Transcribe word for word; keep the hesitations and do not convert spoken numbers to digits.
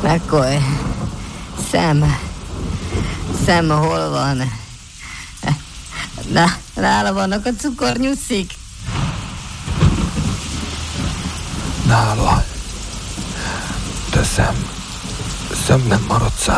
McCoy. Sam. Sam hol van? Na, nála vannak a cukornyuszik? Nála. De Sam... Sam nem maradt száraz.